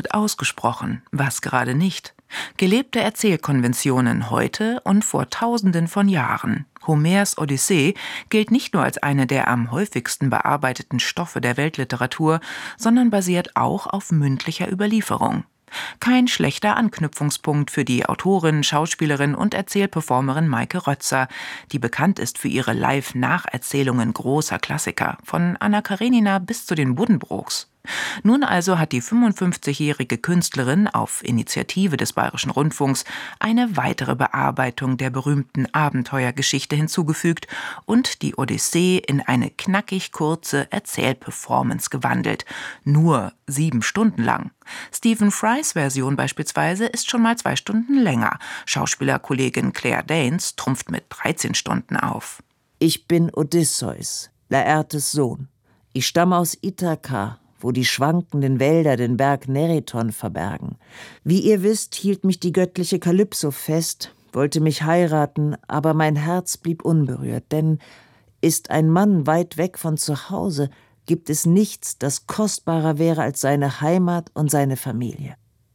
wird ausgesprochen, was gerade nicht. Gelebte Erzählkonventionen heute und vor Tausenden von Jahren. Homers Odyssee gilt nicht nur als eine der am häufigsten bearbeiteten Stoffe der Weltliteratur, sondern basiert auch auf mündlicher Überlieferung. Kein schlechter Anknüpfungspunkt für die Autorin, Schauspielerin und Erzählperformerin Maike Rötzer, die bekannt ist für ihre Live-Nacherzählungen großer Klassiker, von Anna Karenina bis zu den Buddenbrooks. Nun also hat die 55-jährige Künstlerin auf Initiative des Bayerischen Rundfunks eine weitere Bearbeitung der berühmten Abenteuergeschichte hinzugefügt und die Odyssee in eine knackig kurze Erzählperformance gewandelt. Nur 7 Stunden lang. Stephen Frys Version beispielsweise ist schon mal 2 Stunden länger. Schauspielerkollegin Claire Danes trumpft mit 13 Stunden auf. Ich bin Odysseus, Laertes Sohn. Ich stamme aus Ithaka, wo die schwankenden Wälder den Berg Neriton verbergen. Wie ihr wisst, hielt mich die göttliche Kalypso fest, wollte mich heiraten, aber mein Herz blieb unberührt, denn ist ein Mann weit weg von zu Hause, gibt es nichts, das kostbarer wäre als seine Heimat und seine Familie.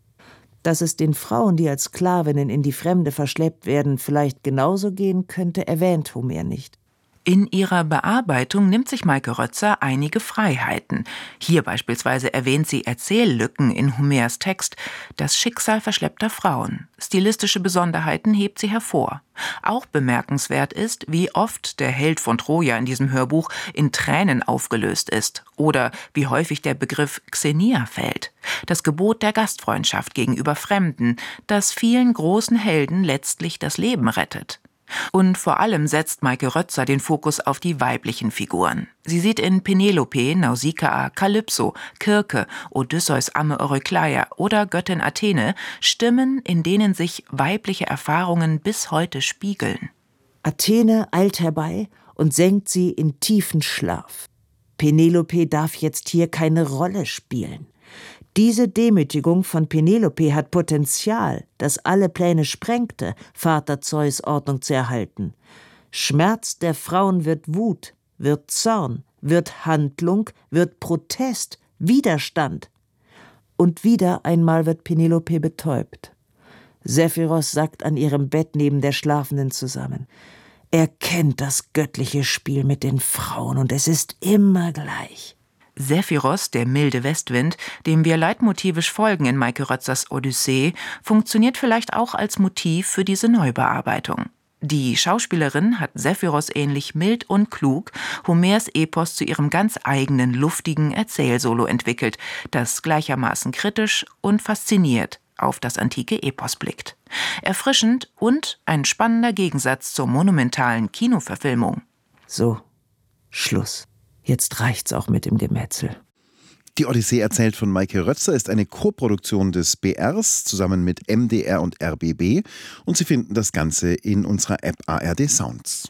Dass es den Frauen, die als Sklavinnen in die Fremde verschleppt werden, vielleicht genauso gehen könnte, erwähnt Homer nicht. In ihrer Bearbeitung nimmt sich Maike Rötzer einige Freiheiten. Hier beispielsweise erwähnt sie Erzähllücken in Homers Text, das Schicksal verschleppter Frauen. Stilistische Besonderheiten hebt sie hervor. Auch bemerkenswert ist, wie oft der Held von Troja in diesem Hörbuch in Tränen aufgelöst ist oder wie häufig der Begriff Xenia fällt. Das Gebot der Gastfreundschaft gegenüber Fremden, das vielen großen Helden letztlich das Leben rettet. Und vor allem setzt Maike Rötzer den Fokus auf die weiblichen Figuren. Sie sieht in Penelope, Nausikaa, Kalypso, Kirke, Odysseus Amme Eurykleia oder Göttin Athene Stimmen, in denen sich weibliche Erfahrungen bis heute spiegeln. Athene eilt herbei und senkt sie in tiefen Schlaf. Penelope darf jetzt hier keine Rolle spielen. Diese Demütigung von Penelope hat Potenzial, das alle Pläne sprengte, Vater Zeus Ordnung zu erhalten. Schmerz der Frauen wird Wut, wird Zorn, wird Handlung, wird Protest, Widerstand. Und wieder einmal wird Penelope betäubt. Sephiros sackt an ihrem Bett neben der Schlafenden zusammen. Er kennt das göttliche Spiel mit den Frauen und es ist immer gleich. Sephiros, der milde Westwind, dem wir leitmotivisch folgen in Maike Rötzers Odyssee, funktioniert vielleicht auch als Motiv für diese Neubearbeitung. Die Schauspielerin hat Sephiros ähnlich mild und klug Homers Epos zu ihrem ganz eigenen, luftigen Erzählsolo entwickelt, das gleichermaßen kritisch und fasziniert auf das antike Epos blickt. Erfrischend und ein spannender Gegensatz zur monumentalen Kinoverfilmung. So, Schluss. Jetzt reicht's auch mit dem Gemetzel. Die Odyssee erzählt von Maike Rötzer ist eine Koproduktion des BRs zusammen mit MDR und RBB und Sie finden das Ganze in unserer App ARD Sounds.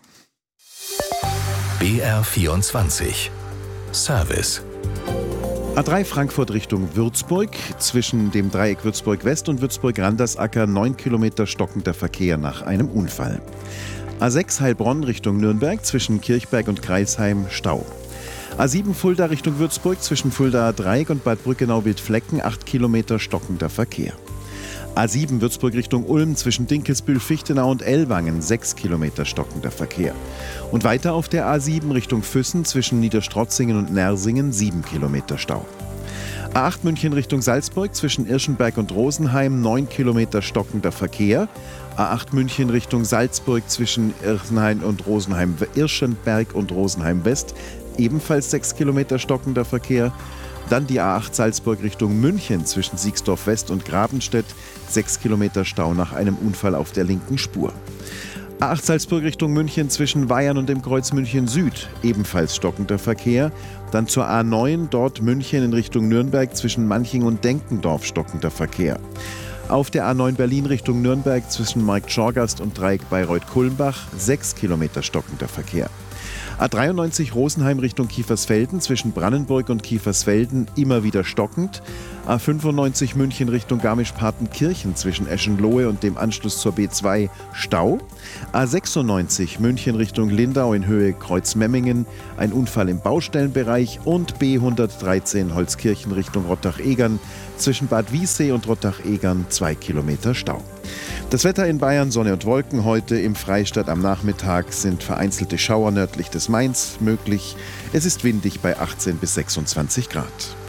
BR24 Service A3 Frankfurt Richtung Würzburg, zwischen dem Dreieck Würzburg-West und Würzburg-Randersacker 9 Kilometer stockender Verkehr nach einem Unfall. A6 Heilbronn Richtung Nürnberg, zwischen Kirchberg und Kreisheim Stau. A7 Fulda Richtung Würzburg, zwischen Fuldaer Dreieck und Bad Brückenau-Wildflecken 8 Kilometer stockender Verkehr. A7 Würzburg Richtung Ulm, zwischen Dinkelsbühl, Fichtenau und Ellwangen 6 Kilometer stockender Verkehr. Und weiter auf der A7 Richtung Füssen, zwischen Niederstrotzingen und Nersingen 7 Kilometer Stau. A8 München Richtung Salzburg, zwischen Irschenberg und Rosenheim 9 Kilometer stockender Verkehr. A8 München Richtung Salzburg, zwischen Irschenberg und Rosenheim West ebenfalls 6 Kilometer stockender Verkehr. Dann die A8 Salzburg Richtung München, zwischen Siegsdorf West und Grabenstedt 6 Kilometer Stau nach einem Unfall auf der linken Spur. A8 Salzburg Richtung München, zwischen Weyern und dem Kreuz München Süd ebenfalls stockender Verkehr. Dann zur A9, dort München in Richtung Nürnberg, zwischen Manching und Denkendorf stockender Verkehr. Auf der A9 Berlin Richtung Nürnberg, zwischen Markt Schorgast und Dreieck Bayreuth-Kulmbach 6 Kilometer stockender Verkehr. A93 Rosenheim Richtung Kiefersfelden zwischen Brannenburg und Kiefersfelden immer wieder stockend. A95 München Richtung Garmisch-Partenkirchen zwischen Eschenlohe und dem Anschluss zur B2 Stau. A96 München Richtung Lindau in Höhe Kreuzmemmingen, ein Unfall im Baustellenbereich. Und B113 Holzkirchen Richtung Rottach-Egern zwischen Bad Wiessee und Rottach-Egern 2 Kilometer Stau. Das Wetter in Bayern, Sonne und Wolken. Heute im Freistaat am Nachmittag sind vereinzelte Schauer nördlich des Mains möglich. Es ist windig bei 18 bis 26 Grad.